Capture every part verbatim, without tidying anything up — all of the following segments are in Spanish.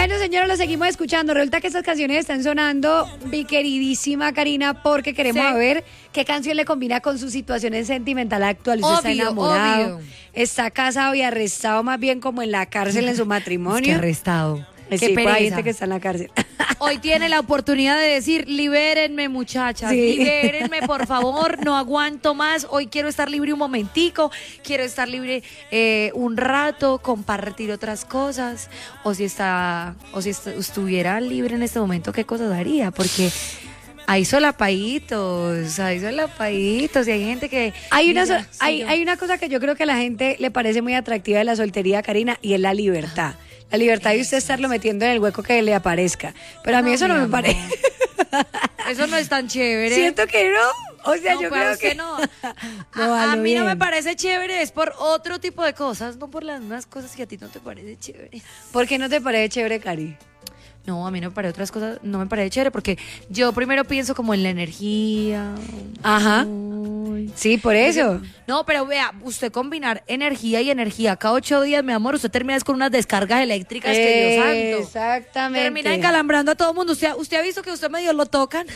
Bueno, señora, lo seguimos escuchando. Resulta que estas canciones están sonando, mi queridísima Karina, porque queremos Sí. ver qué canción le combina con su situación sentimental actual. Usted está Obvio, enamorado, obvio. está casado y arrestado, más bien como en la cárcel en su matrimonio. Es que arrestado. Sí, Qué pues hay pereza. gente que está en la cárcel. Hoy tiene la oportunidad de decir, libérenme, muchachas, Sí. libérenme, por favor, no aguanto más, hoy quiero estar libre un momentico, quiero estar libre eh, un rato, compartir otras cosas, o si está, o si est- estuviera libre en este momento, ¿qué cosas haría? Porque hay solapaditos, hay solapaditos, y hay gente que... Hay una, dice, so- "Sí, hay, yo". hay una cosa que yo creo que a la gente le parece muy atractiva de la soltería, Karina, y es la libertad. La libertad de usted estarlo metiendo en el hueco que le aparezca. Pero a mí No, eso no mi me amor. parece. Eso no es tan chévere. Siento que no. O sea, No, yo pues, creo usted que no. No, A, a a lo mí no me bien. parece chévere, es por otro tipo de cosas, no por las mismas cosas que a ti no te parece chévere. ¿Por qué no te parece chévere, Cari? No, a mí no me parece otras cosas, no me parece chévere porque yo primero pienso como en la energía. Ajá. Ay. Sí, por eso. No, pero vea, usted combinar energía y energía cada ocho días, mi amor, usted termina es con unas descargas eléctricas que Dios santo. Exactamente. Termina encalambrando a todo el mundo. Usted, usted ha visto que usted medio lo tocan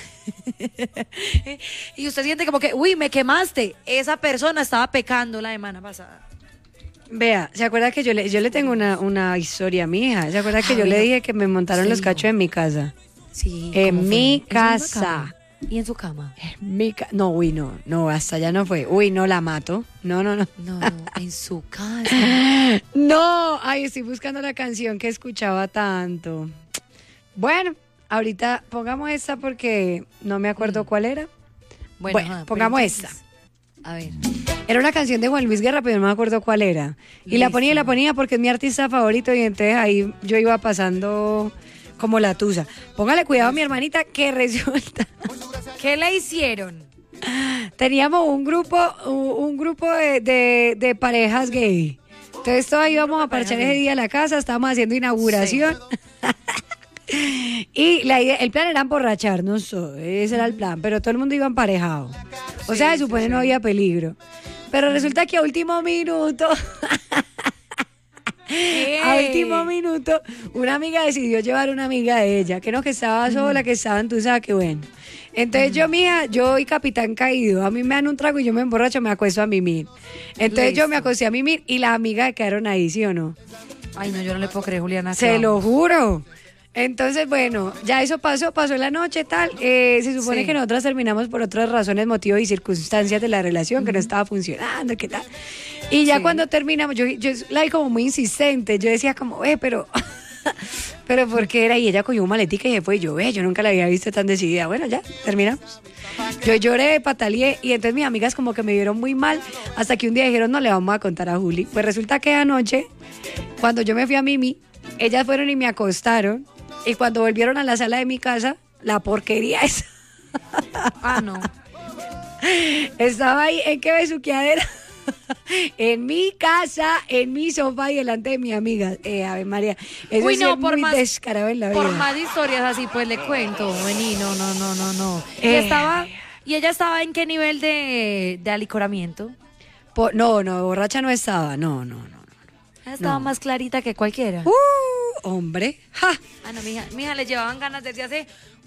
y usted siente como que, uy, me quemaste. Esa persona estaba pecando la semana pasada. Vea, ¿se acuerda que yo le, yo le tengo una, una historia a mi hija? ¿Se acuerda que Ah, yo le bueno. dije que me montaron Sí. los cachos en mi casa? Sí. En ¿cómo fue? mi ¿En su misma casa. cama? ¿Y en su cama? Mi ca- no, uy, no, no, hasta allá no fue. Uy, no, la mato. No, no, no. No, en su casa. No, ay, estoy buscando la canción que escuchaba tanto. Bueno, ahorita pongamos esta porque no me acuerdo cuál era. Bueno, ajá, pero pongamos entonces, esta. A ver. Era una canción de Juan Luis Guerra, pero no me acuerdo cuál era. Y la Listo. ponía y la ponía porque es mi artista favorito y entonces ahí yo iba pasando como la tusa. Póngale cuidado a mi hermanita que resulta. ¿Qué le hicieron? Teníamos un grupo, un, un grupo de, de- de parejas gay. Entonces todos íbamos a parchar ese día a la casa, estábamos haciendo inauguración. Y la idea, el plan era emborracharnos, ese era el plan, pero todo el mundo iba emparejado. O sea, se supone no había peligro. Pero resulta que a último minuto, a último minuto, una amiga decidió llevar una amiga de ella, que no, que estaba sola, que estaban, tú sabes, que bueno. Entonces yo, mija, yo y capitán caído, a mí me dan un trago y yo me emborracho, me acuesto a mimir. Entonces yo me Listo. acosté a mimir y las amigas quedaron ahí, ¿sí o no? Ay, no, yo no le puedo creer, Juliana. Se que lo vamos. juro. Entonces, bueno, ya eso pasó, pasó la noche, tal. Eh, se supone Sí. que nosotras terminamos por otras razones, motivos y circunstancias de la relación, que no estaba funcionando, ¿qué tal? Y ya Sí. cuando terminamos, yo, yo la vi como muy insistente. Yo decía como, eh, pero... pero ¿por qué era? Y ella cogió un maletica y se fue. Y yo, ve, yo nunca la había visto tan decidida. Bueno, ya, terminamos. Yo lloré, pataleé y entonces mis amigas como que me vieron muy mal hasta que un día dijeron, no le vamos a contar a Juli. Pues resulta que anoche, cuando yo me fui a Mimi, ellas fueron y me acostaron y cuando volvieron a la sala de mi casa, la porquería esa Ah, no. estaba ahí en qué besuqueadera. En mi casa, en mi sofá y delante de mi amiga. Eh, Ave María, eso Uy, sí no, es por muy más- descarado en la Por vida. más historias así, pues le cuento. Vení, no, no, no, no, no. Y Eh. estaba, ¿y ella estaba en qué nivel de, de alicoramiento? Po- no, no, borracha no estaba. No, no, no. no. Ella estaba No. más clarita que cualquiera. Uh, hombre. Ja. Ah, no, mija, mija, le llevaban ganas desde hace.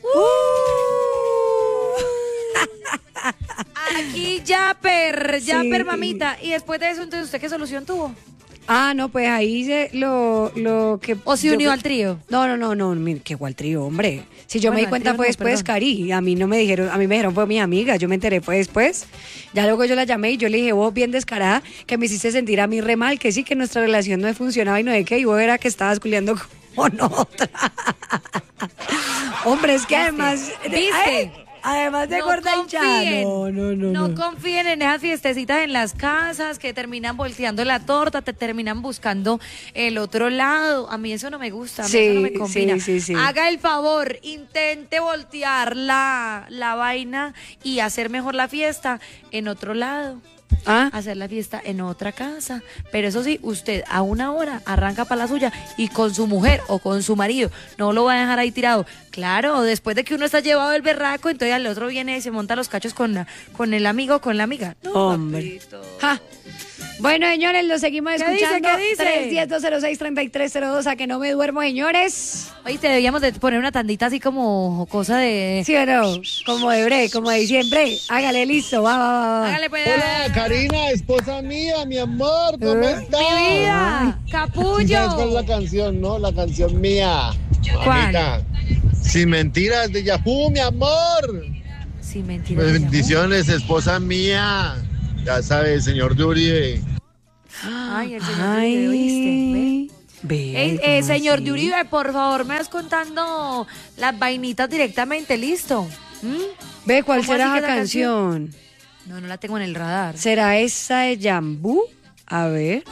Aquí ya per, ya Sí. per mamita. Y después de eso, entonces, ¿usted qué solución tuvo? Ah, no, pues ahí se lo, lo que... ¿O se yo- unió al trío? No, no, no, no, mire, qué igual trío, hombre. Si yo Bueno, me di al cuenta trío fue no, después, perdón. Cari, a mí no me dijeron, a mí me dijeron fue mi amiga, yo me enteré fue después. Ya luego yo la llamé y yo le dije, vos bien descarada, que me hiciste sentir a mí re mal, que sí, que nuestra relación no funcionaba y no de qué, y vos era que estabas culiando con otra. Hombre, es que además... ¿Viste? ay, además de gorda hinchada. No, no, no, no no. confíen en esas fiestecitas en las casas que terminan volteando la torta, te terminan buscando el otro lado. A mí eso no me gusta, a mí Sí, eso no me combina. sí, sí, sí. Haga el favor, intente voltear la, la vaina y hacer mejor la fiesta en otro lado. ¿Ah? Hacer la fiesta en otra casa. Pero eso sí, usted a una hora arranca para la suya y con su mujer o con su marido. No lo va a dejar ahí tirado. Claro, después de que uno está llevado el berraco, entonces al otro viene y se monta los cachos con, la, con el amigo o con la amiga. No, Hombre. papito. Ja. Bueno, señores, lo seguimos ¿Qué dice? escuchando. ¿Qué dice? tres uno cero, dos cero seis, tres tres cero dos. A que no me duermo, señores. Oye, te debíamos de poner una tandita así como cosa de... ¿Sí o no? Como de bre, como de diciembre. Hágale, listo, va, va, va, va. Hágale pues. Hola, Karina, esposa mía, mi amor, ¿cómo ¿Eh? estás? ¡Mi vida! ¿Sí ¡Capullo! ¿Sabes cuál es la canción, no? La canción mía. ¿Cuál? Mamita. Sin mentiras de Yahoo, mi amor. Sí, mentira. Bendiciones, esposa mía. Ya sabes, señor Yuri. Ay, el señor de Uribe, ¿oíste? Ve. Ve. Ey, eh, señor de Uribe, por favor, me vas contando las vainitas directamente, ¿listo? ¿Mm? Ve, ¿cuál ¿Cómo será así la que la canción? No, no la tengo en el radar. ¿Será esa de Jambú? A ver.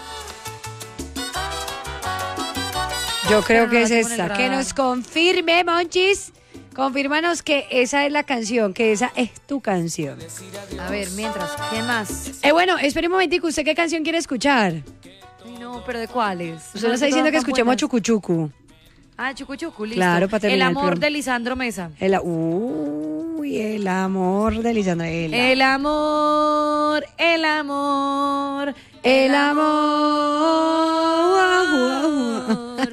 Yo creo Pero no que la es tengo en el esa. Que radar. nos confirme, Monchis. Confírmanos que esa es la canción, que esa es tu canción. A ver, mientras, ¿quién más? Eh, bueno, espere un momentico. ¿Usted qué canción quiere escuchar? Ay, no, pero ¿de cuáles? Usted nos está diciendo que escuchemos Chucuchucu. Ah, Chucu Chucu, listo. Claro, para terminar El el amor plan. de Lisandro Mesa. El, uy, el amor de Lisandro. El, El amor, el amor, el amor.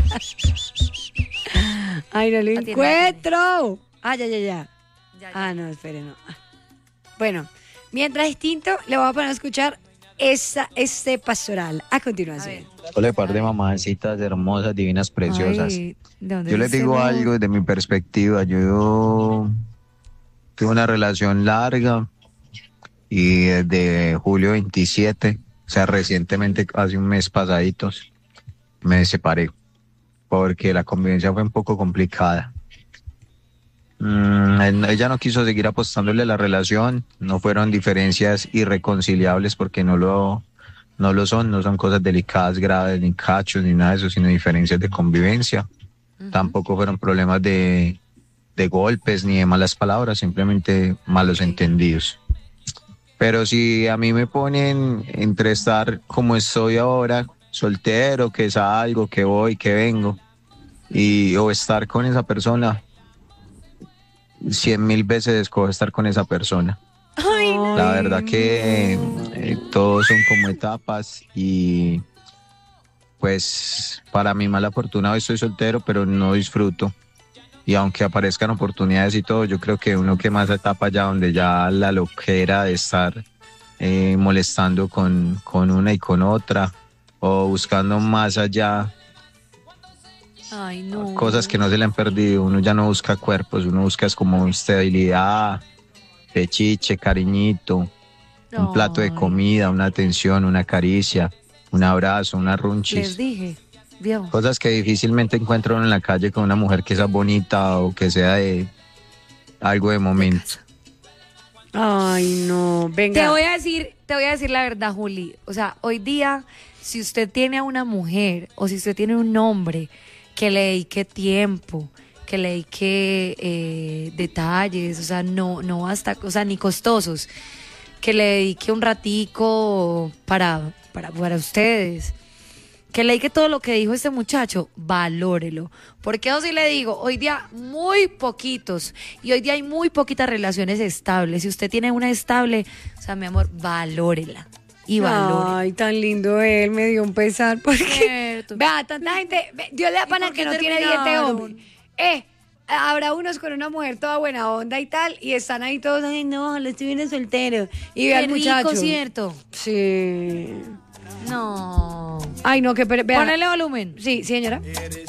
Ay, no lo La tiene, encuentro. Ah, ya, ya, ya. Ya, ya. Ah, no, espere, no. Bueno, mientras distinto, le voy a poner a escuchar esa, este pastoral a A continuación. ver. Hola, par de mamacitas hermosas, divinas, preciosas. Ay, ¿de dónde Yo les es ese digo amor? algo desde mi perspectiva. Yo tuve una relación larga y desde julio veintisiete, o sea, recientemente, hace un mes pasaditos, me separé porque la convivencia fue un poco complicada. Mm, él- ella no quiso seguir apostándole a la relación, no fueron diferencias irreconciliables porque no lo, no lo son, no son cosas delicadas, graves, ni cachos, ni nada de eso, sino diferencias de convivencia. Tampoco fueron problemas de, de golpes ni de malas palabras, simplemente malos entendidos. Pero si a mí me ponen entre estar como estoy ahora, soltero, que salgo, que voy, que vengo, y o estar con esa persona, cien mil veces escojo estar con esa persona. La verdad que eh, todos son como etapas y pues para mi mala fortuna hoy estoy soltero, pero no disfruto. Y aunque aparezcan oportunidades y todo, yo creo que uno quema esa etapa ya donde ya la loquera de estar eh, molestando con, con una y con otra o buscando más allá Ay, no. cosas que no se le han perdido. Uno ya no busca cuerpos, uno busca es como estabilidad, pechiche, cariñito, un plato de Ay, comida, una atención, una caricia, un abrazo, una Les runchis. dije, vio. Cosas que difícilmente encuentro en la calle con una mujer que sea bonita o que sea de algo de momento. Ay, no, venga. Te voy a decir, te voy a decir la verdad, Juli. O sea, hoy día, si usted tiene a una mujer o si usted tiene un hombre que le dedique tiempo, que le dedique eh, detalles, o sea, no, no basta, o sea, ni costosos, que le dedique un ratico para, para, para ustedes, que le dedique todo lo que dijo este muchacho, valórelo. Porque eso sí le digo, hoy día muy poquitos y hoy día hay muy poquitas relaciones estables. Si usted tiene una estable, o sea, mi amor, valórela y valórela. Ay, tan lindo él, me dio un pesar porque Cierto. vea, tanta gente, ve, Dios le da ¿Y pana por que qué no tiene diente terminaron? hombre. Eh, habrá unos con una mujer toda buena onda y tal y están ahí todos, ay, no, lo estoy viendo soltero. Y ve Qué al muchacho. rico, ¿cierto? Sí. No. Ay, no, que pero, vea. Ponele volumen. Sí, señora.